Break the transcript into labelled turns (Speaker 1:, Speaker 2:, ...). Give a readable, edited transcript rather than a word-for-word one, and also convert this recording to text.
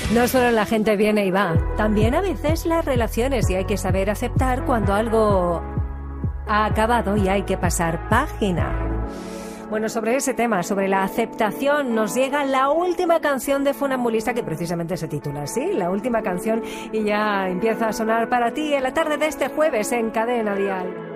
Speaker 1: No solo la gente viene y va, también a veces las relaciones, y hay que saber aceptar cuando algo ha acabado y hay que pasar página. Bueno, sobre ese tema, sobre la aceptación, nos llega la última canción de Funambulista, que precisamente se titula así, la última canción, y ya empieza a sonar para ti en la tarde de este jueves en Cadena Dial.